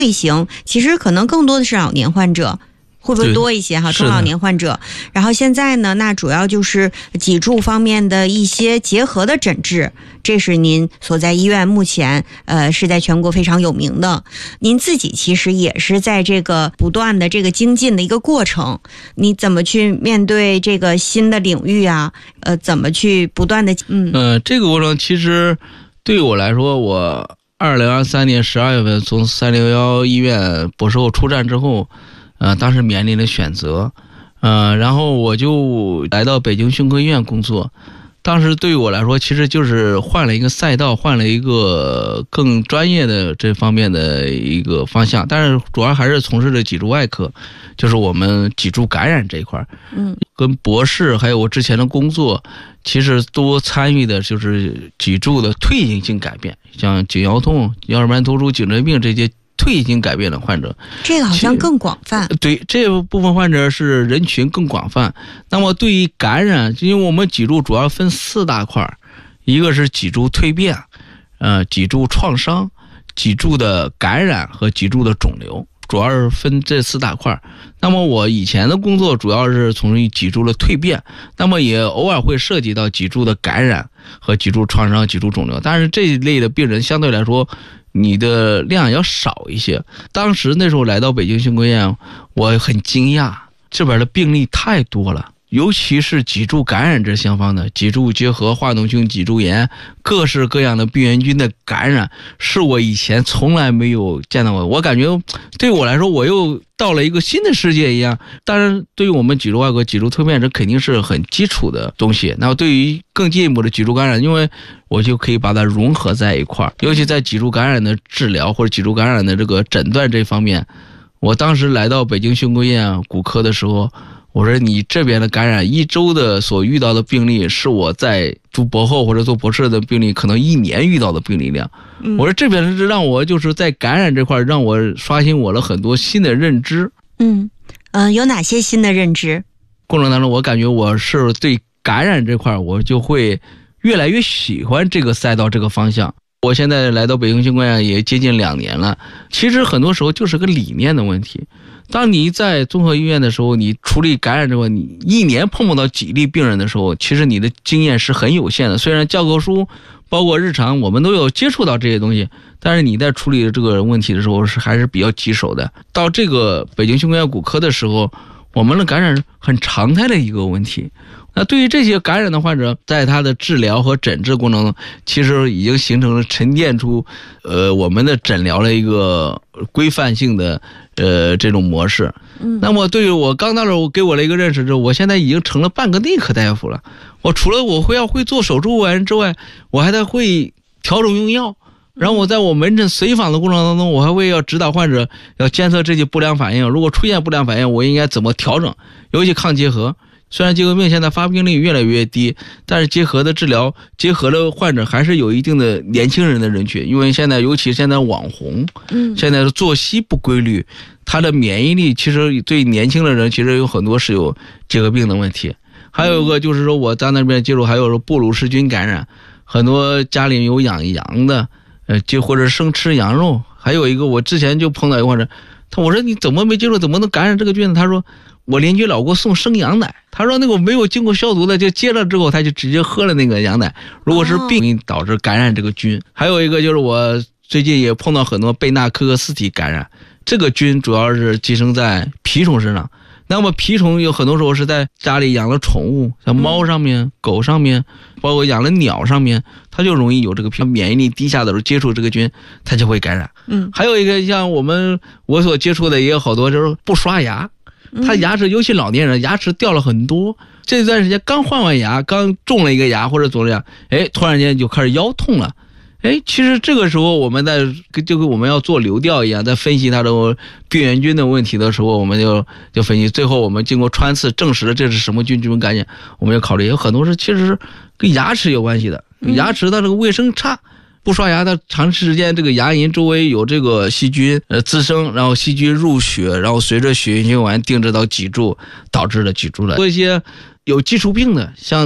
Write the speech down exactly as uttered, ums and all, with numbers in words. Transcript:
类型，其实可能更多的是老年患者。会不会多一些哈？中老年患者，然后现在呢，那主要就是脊柱方面的一些结合的诊治，这是您所在医院目前呃是在全国非常有名的。您自己其实也是在这个不断的这个精进的一个过程，你怎么去面对这个新的领域啊？呃，怎么去不断的嗯呃，这个过程其实对我来说，我二零二三年十二月份从三零幺医院博士后出站之后。呃，当时面临了选择，呃，然后我就来到北京胸科医院工作。当时对于我来说，其实就是换了一个赛道，换了一个更专业的这方面的一个方向，但是主要还是从事着脊柱外科，就是我们脊柱感染这一块。嗯，跟博士还有我之前的工作，其实都参与的就是脊柱的退行性改变，像颈腰痛、腰间盘突出、颈椎病这些。退行改变的患者， 这个好像更广泛。 对，这部分患者是人群更广泛。那么对于感染，因为我们脊柱主要分四大块，一个是脊柱蜕变，呃，脊柱创伤、脊柱的感染和脊柱的肿瘤，主要是分这四大块。那么我以前的工作主要是从事脊柱的蜕变，那么也偶尔会涉及到脊柱的感染和脊柱创伤、脊柱肿瘤，但是这一类的病人相对来说。你的量要少一些。当时那时候来到北京胸科医院，我很惊讶，这边的病例太多了，尤其是脊柱感染这相方的脊柱结核、化脓性脊柱炎，各式各样的病原菌的感染，是我以前从来没有见到过。我感觉对我来说，我又到了一个新的世界一样。当然，对于我们脊柱外科、脊柱蜕变，这肯定是很基础的东西。那对于更进一步的脊柱感染，因为我就可以把它融合在一块儿，尤其在脊柱感染的治疗或者脊柱感染的这个诊断这方面，我当时来到北京胸科医院骨科的时候，我说你这边的感染一周的所遇到的病例，是我在读博后或者做博士的病例可能一年遇到的病例量。嗯、我说这边是让我就是在感染这块让我刷新我了很多新的认知。 嗯嗯、呃，有哪些新的认知？ 过程当中，我感觉我是对感染这块我就会越来越喜欢这个赛道这个方向。我现在来到北京胸科医院也接近两年了，其实很多时候就是个理念的问题。当你在综合医院的时候，你处理感染之后，你一年碰不到几例病人的时候，其实你的经验是很有限的。虽然教科书包括日常我们都有接触到这些东西，但是你在处理这个问题的时候是还是比较棘手的。到这个北京胸科医院骨科的时候，我们的感染很常态的一个问题。那对于这些感染的患者，在他的治疗和诊治过程中，其实已经形成了沉淀出呃我们的诊疗的一个规范性的呃这种模式。嗯，那么对于我刚到这我给我了一个认识之后，我现在已经成了半个内科大夫了。我除了我会要会做手术完之外，我还得会调整用药。然后我在我门诊随访的过程当中，我还会要指导患者要监测这些不良反应，如果出现不良反应，我应该怎么调整，尤其抗结核。虽然结核病现在发病率越来越低，但是结核的治疗，结核的患者还是有一定的年轻人的人群，因为现在尤其现在网红，嗯，现在的作息不规律，他的免疫力其实对年轻的人其实有很多是有结核病的问题。还有一个就是说我在那边接触，还有说布鲁氏菌感染，很多家里有养羊的，呃，就或者生吃羊肉。还有一个我之前就碰到一个患者，他我说你怎么没接触，怎么能感染这个菌呢？他说我邻居老给我送生羊奶，他说那个没有经过消毒的就接了之后他就直接喝了那个羊奶，如果是病导致感染这个菌。还有一个就是我最近也碰到很多贝纳科克斯体感染，这个菌主要是寄生在蜱虫身上。那么蜱虫有很多时候是在家里养了宠物，像猫上面、嗯、狗上面，包括养了鸟上面，它就容易有这个蜱，免疫力低下的时候接触这个菌，它就会感染。嗯，还有一个像我们我所接触的也有好多就是不刷牙，他牙齿尤其老年人牙齿掉了很多，这段时间刚换完牙，刚种了一个牙或者做了牙，哎，突然间就开始腰痛了。哎，其实这个时候我们在就跟我们要做流调一样，在分析它的病原菌的问题的时候，我们就就分析，最后我们经过穿刺证实了这是什么菌这种感染，我们要考虑有很多是其实是跟牙齿有关系的，牙齿它这个卫生差。不刷牙的长时间，这个牙龈周围有这个细菌呃滋生，然后细菌入血，然后随着血液循环定制到脊柱，导致了脊柱的。做一些有基础病的，像